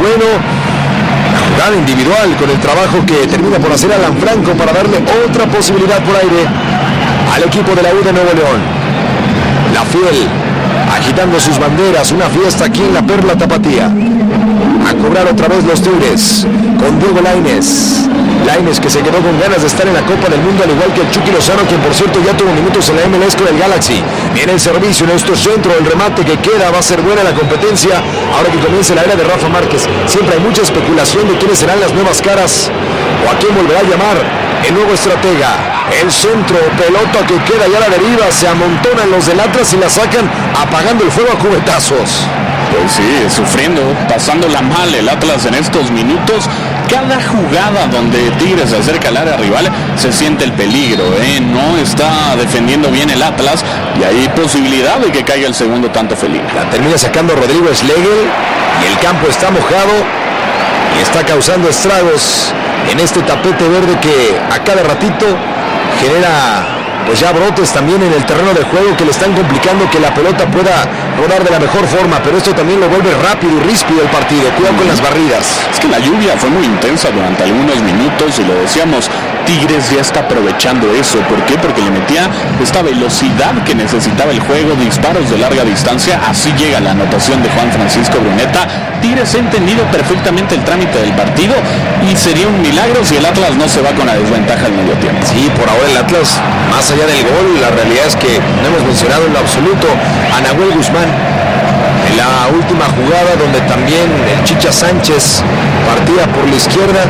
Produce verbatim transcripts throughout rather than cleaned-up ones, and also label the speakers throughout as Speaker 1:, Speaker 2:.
Speaker 1: bueno. Jugada individual con el trabajo que termina por hacer Alan Franco para darle otra posibilidad por aire al equipo de la U de Nuevo León. La Fiel agitando sus banderas, una fiesta aquí en la Perla Tapatía. A cobrar otra vez los Tigres con Diego Lainez. Lainez que se quedó con ganas de estar en la Copa del Mundo, al igual que el Chucky Lozano, quien por cierto ya tuvo minutos en la M L S con el Galaxy. Viene el servicio en nuestro centro, el remate que queda, va a ser buena la competencia ahora que comience la era de Rafa Márquez. Siempre hay mucha especulación de quiénes serán las nuevas caras o a quién volverá a llamar el nuevo estratega. El centro, pelota que queda ya a la deriva, se amontonan los del Atlas y la sacan apagando el fuego a cubetazos.
Speaker 2: Pues sí, sufriendo, pasándola mal el Atlas en estos minutos. Cada jugada donde Tigres se acerca al área rival se siente el peligro, ¿eh? No está defendiendo bien el Atlas y hay posibilidad de que caiga el segundo tanto felino.
Speaker 1: La termina sacando Rodrigo Schlegel y el campo está mojado y está causando estragos en este tapete verde que a cada ratito genera pues ya brotes también en el terreno de juego que le están complicando que la pelota pueda rodar de la mejor forma, pero esto también lo vuelve rápido y ríspido el partido. Cuidado con las barridas.
Speaker 2: Es que la lluvia fue muy intensa durante algunos minutos y lo decíamos, Tigres ya está aprovechando eso. ¿Por qué? Porque le metía esta velocidad que necesitaba el juego, disparos de larga distancia, así llega la anotación de Juan Francisco Bruneta. Tigres ha entendido perfectamente el trámite del partido y sería un milagro si el Atlas no se va con la desventaja al medio tiempo.
Speaker 1: Sí, por ahora el Atlas, más allá del gol, la realidad es que no hemos mencionado en lo absoluto a Nahuel Guzmán en la última jugada donde también el Chicha Sánchez partía por la izquierda.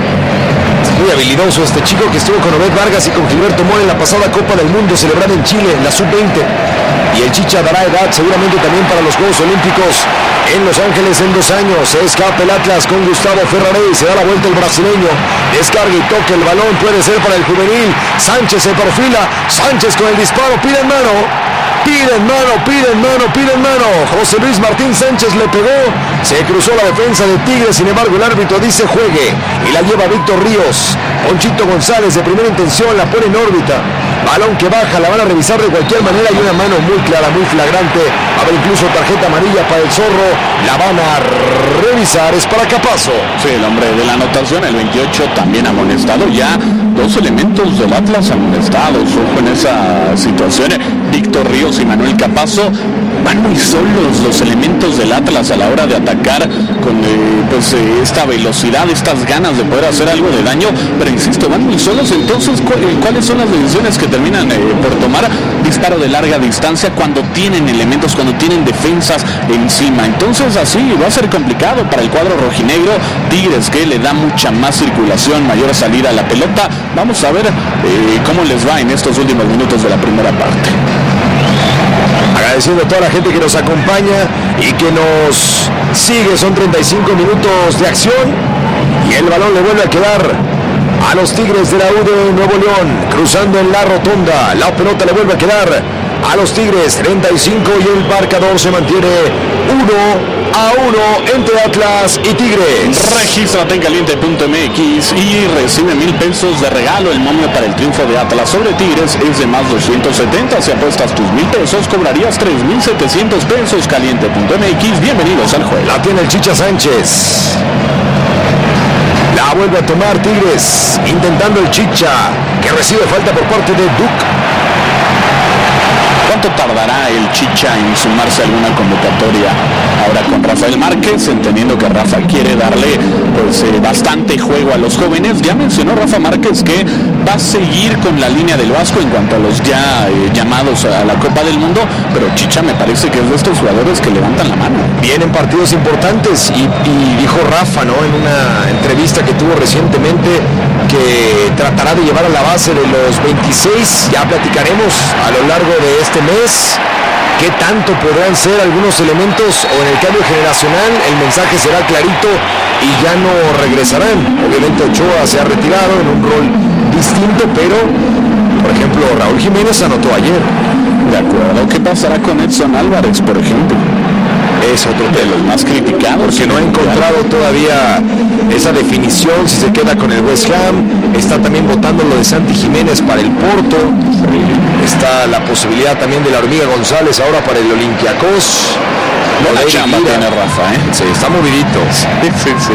Speaker 1: Muy habilidoso este chico que estuvo con Obed Vargas y con Gilberto Mora en la pasada Copa del Mundo celebrada en Chile, en la sub veinte. Y el Chicha dará edad seguramente también para los Juegos Olímpicos en Los Ángeles en dos años. Se escapa el Atlas con Gustavo Ferrarey, se da la vuelta el brasileño, descarga y toca el balón, puede ser para el juvenil. Sánchez se perfila, Sánchez con el disparo, pide en mano. Piden mano, piden mano, piden mano. José Luis Martín Sánchez le pegó. Se cruzó la defensa de Tigres. Sin embargo, el árbitro dice juegue. Y la lleva Víctor Ríos. Ponchito González de primera intención la pone en órbita. Balón que baja, la van a revisar de cualquier manera. Hay una mano muy clara, muy flagrante. A ver, incluso tarjeta amarilla para el Zorro. La van a revisar. Es para Capazo.
Speaker 2: Sí, el hombre de la anotación, el veintiocho, también amonestado. Ya dos elementos del Atlas amonestados. Ojo en esa situación. Víctor Ríos y Manuel Capazo van muy solos los elementos del Atlas a la hora de atacar con eh, pues eh, esta velocidad, estas ganas de poder hacer algo de daño, pero insisto, van muy solos. Entonces, ¿cu ¿cuáles son las decisiones que terminan eh, por tomar? Disparo de larga distancia cuando tienen elementos, cuando tienen defensas encima. Entonces así va a ser complicado para el cuadro rojinegro. Tigres que le da mucha más circulación, mayor salida a la pelota. Vamos a ver eh, cómo les va en estos últimos minutos de la primera parte.
Speaker 1: Agradeciendo a toda la gente que nos acompaña y que nos sigue. Son treinta y cinco minutos de acción y el balón le vuelve a quedar a los Tigres de la U de Nuevo León, cruzando en la rotonda. La pelota le vuelve a quedar a los Tigres, treinta y cinco, y el marcador se mantiene uno a uno entre Atlas y Tigres.
Speaker 2: Regístrate en caliente punto m x y recibe mil pesos de regalo. El momio para el triunfo de Atlas sobre Tigres es de más doscientos setenta. Si apuestas tus mil pesos, cobrarías tres mil setecientos pesos. caliente punto m x, bienvenidos al juego.
Speaker 1: La tiene el Chicha Sánchez. La vuelve a tomar Tigres, intentando el Chicha, que recibe falta por parte de Duke.
Speaker 2: ¿Cuánto tardará el Chicha en sumarse a alguna convocatoria ahora con Rafael Márquez, entendiendo que Rafa quiere darle pues eh, bastante juego a los jóvenes? Ya mencionó Rafa Márquez que va a seguir con la línea del Vasco en cuanto a los ya eh, llamados a la Copa del Mundo, pero Chicha me parece que es de estos jugadores que levantan la mano.
Speaker 1: Vienen partidos importantes y, y dijo Rafa, ¿no?, en una entrevista que tuvo recientemente, que tratará de llevar a la base de los veintiséis. Ya platicaremos a lo largo de este mes qué tanto podrán ser algunos elementos, o en el cambio generacional el mensaje será clarito y ya no regresarán. Obviamente Ochoa se ha retirado en un rol distinto, pero por ejemplo Raúl Jiménez anotó ayer.
Speaker 2: De acuerdo. ¿Qué pasará con Edson Álvarez, por ejemplo?
Speaker 1: Es otro
Speaker 2: de los más criticados,
Speaker 1: porque no ha encontrado todavía esa definición si se queda con el West Ham. Está también votando lo de Santi Jiménez para el Porto. Está la posibilidad también de la Hormiga González ahora para el Olympiacos.
Speaker 2: No, la chamba tiene Rafa, ¿eh?
Speaker 1: Sí, está movidito.
Speaker 2: Sí, sí, sí.